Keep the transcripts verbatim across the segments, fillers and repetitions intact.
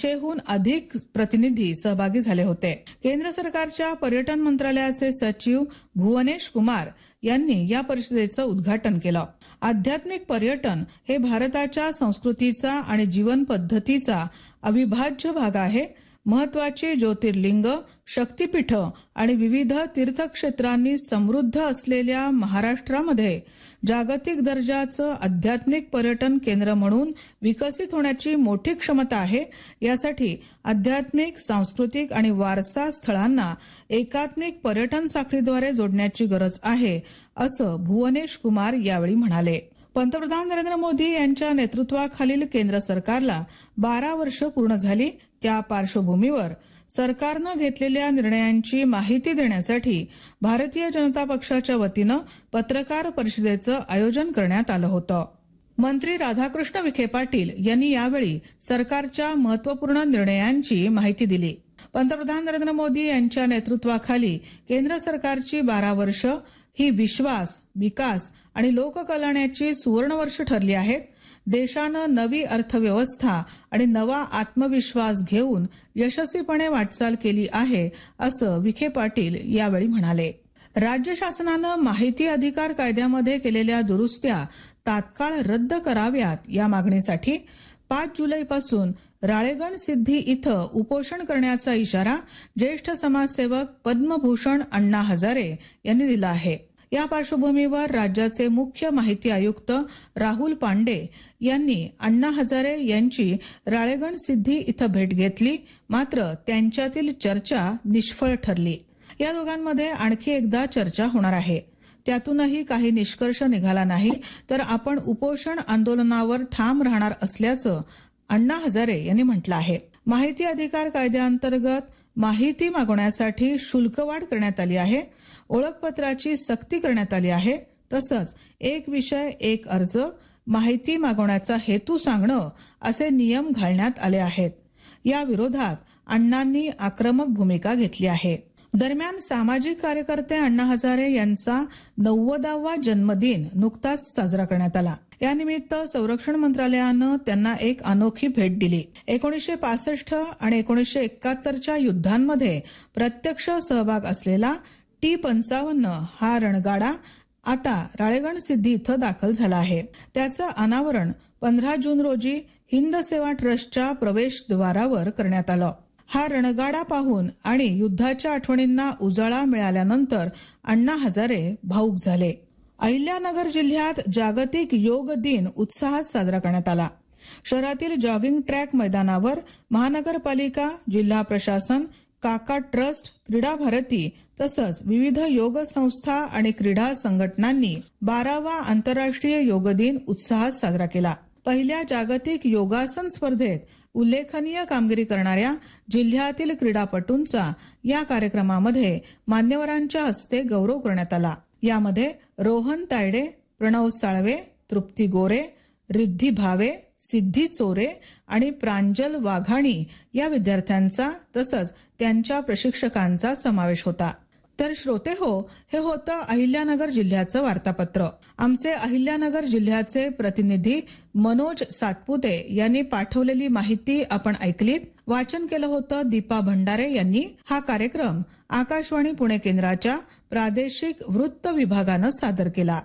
तीनशेहून अधिक प्रतिनिधी सहभागी झाले होते. केंद्र सरकारच्या पर्यटन मंत्रालयाचे सचिव भुवनेश कुमार यांनी या परिषदेचं उद्घाटन केलं. आध्यात्मिक पर्यटन हे भारताच्या संस्कृतीचा आणि जीवन पद्धतीचा अविभाज्य भाग आहे. महत्वाची ज्योतिर्लिंग, शक्तिपीठ आणि विविध तीर्थक्षेत्रांनी समृद्ध असलेल्या महाराष्ट्रामध्ये जागतिक दर्जाचं आध्यात्मिक पर्यटन केंद्र म्हणून विकसित होण्याची मोठी क्षमता आहे. यासाठी आध्यात्मिक, सांस्कृतिक आणि वारसा स्थळांना एकात्मिक पर्यटन साखळीद्वारे जोडण्याची गरज आहे, असं भुवनेश कुमार यावेळी म्हणाले. पंतप्रधान नरेंद्र मोदी यांच्या नेतृत्वाखालील केंद्र सरकारला बारा वर्ष पूर्ण झाली. त्या पार्श्वभूमीवर सरकारनं घेतलेल्या निर्णयांची माहिती देण्यासाठी भारतीय जनता पक्षाच्या वतीनं पत्रकार परिषदेचं आयोजन करण्यात आलं होतं. मंत्री राधाकृष्ण विखे पाटील यांनी यावेळी सरकारच्या महत्वपूर्ण निर्णयांची माहिती दिली. पंतप्रधान नरेंद्र मोदी यांच्या नेतृत्वाखाली केंद्र सरकारची बारा वर्ष ही विश्वास, विकास आणि लोककल्याणाची सुवर्णवर्ष ठरली आहेत. देशानं नवी अर्थव्यवस्था आणि नवा आत्मविश्वास घेऊन यशस्वीपणे वाटचाल केली आहे, असं विखे पाटील यावेळी म्हणाले. राज्य शासनानं माहिती अधिकार कायद्यामध्ये केलेल्या दुरुस्त्या तात्काळ रद्द कराव्यात या मागणीसाठी पाच जुलैपासून राळेगण सिद्धी इथं उपोषण करण्याचा इशारा ज्येष्ठ समाजसेवक पद्मभूषण अण्णा हजारे यांनी दिला आहे. या पार्श्वभूमीवर राज्याचे मुख्य माहिती आयुक्त राहुल पांडे यांनी अण्णा हजारे यांची राळेगण सिद्धी इथं भेट घेतली. मात्र त्यांच्यातील चर्चा निष्फळ ठरली. या दोघांमध्ये आणखी एकदा चर्चा होणार आहे. त्यातूनही काही निष्कर्ष निघाला नाही तर आपण उपोषण आंदोलनावर ठाम राहणार असल्याचं अण्णा हजारे यांनी म्हटलं आहे. माहिती अधिकार कायद्याअंतर्गत माहिती मागवण्यासाठी शुल्कवाढ करण्यात आली आहे. ओळखपत्राची सक्ती करण्यात आली आहे. तसंच एक विषय एक अर्ज, माहिती मागवण्याचा हेतू सांगणं असे नियम घालण्यात आले आहेत. या विरोधात अण्णांनी आक्रमक भूमिका घेतली आहे. दरम्यान सामाजिक कार्यकर्ते अण्णा हजारे यांचा नव्वदावा जन्मदिन नुकताच साजरा करण्यात आला. यानिमित्त संरक्षण मंत्रालयानं त्यांना एक अनोखी भेट दिली. एकोणीसशे पासष्ट आणि एकोणीसशे एकाहत्तरच्या युद्धांमध्ये प्रत्यक्ष सहभाग असलेला टी पंचावन्न हा रणगाडा आता राळेगण सिद्धी इथं दाखल झाला आहे. त्याचं अनावरण पंधरा जून रोजी हिंद सेवा ट्रस्टच्या प्रवेशद्वारावर करण्यात आलं. हा रणगाडा पाहून आणि युद्धाच्या आठवणींना उजाळा मिळाल्यानंतर अण्णा हजारे भावुक झाले. अहिल्यानगर जिल्ह्यात जागतिक योग दिन उत्साहात साजरा करण्यात आला. शहरातील जॉगिंग ट्रॅक मैदानावर महानगरपालिका, जिल्हा प्रशासन, काका ट्रस्ट, क्रीडा भारती तसंच विविध योग संस्था आणि क्रीडा संघटनांनी बारावा आंतरराष्ट्रीय योग दिन उत्साहात साजरा केला. पहिल्या जागतिक योगासन स्पर्धेत उल्लेखनीय कामगिरी करणाऱ्या जिल्ह्यातील क्रीडापटूंचा या कार्यक्रमामध्ये मान्यवरांच्या हस्ते गौरव करण्यात आला. यामध्ये रोहन तायडे, प्रणव साळवे, तृप्ती गोरे, रिद्धी भावे, सिद्धी चोरे आणि प्रांजल वाघाणी या विद्यार्थ्यांचा तसंच त्यांच्या प्रशिक्षकांचा समावेश होता. तर श्रोते हो, हे होतं अहिल्यानगर जिल्ह्याचं वार्तापत्र. आमचे अहिल्यानगर जिल्ह्याचे प्रतिनिधी मनोज सातपुते यांनी पाठवलेली माहिती आपण ऐकलीत. वाचन केलं होतं दीपा भंडारे यांनी. हा कार्यक्रम आकाशवाणी पुणे केंद्राच्या प्रादेशिक वृत्त विभागानं सादर केला.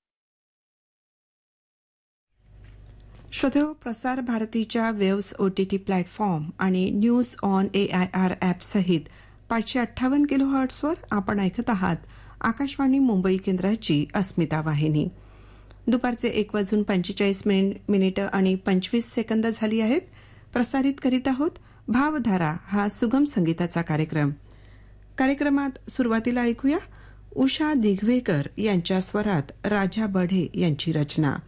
श्रोतेहो, प्रसार भारतीच्या वेव्स ओटीटी प्लॅटफॉर्म आणि news on A I R app सहित पाचशे अठ्ठावन्न किलो हर्ट्सवर आपण ऐकत आहात आकाशवाणी मुंबई केंद्राची अस्मिता वाहिनी. दुपारचे एक वाजून पंचेचाळीस मिनिटं आणि पंचवीस सेकंद झाली आहेत. प्रसारित करीत आहोत भावधारा हा सुगम संगीताचा कार्यक्रम. कार्यक्रमात सुरुवातीला ऐकूया उषा दिघवेकर यांच्या स्वरात राजा बढे यांची रचना.